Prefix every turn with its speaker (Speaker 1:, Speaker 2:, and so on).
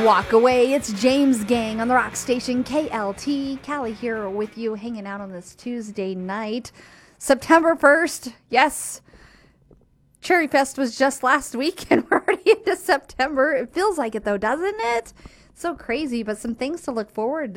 Speaker 1: Walk away. It's James Gang on the rock station KLT. Callie here with you, hanging out on this Tuesday night, September 1st. Yes, Cherry Fest was just last week and we're already into September. It feels like it though, doesn't it? So crazy, but some things to look forward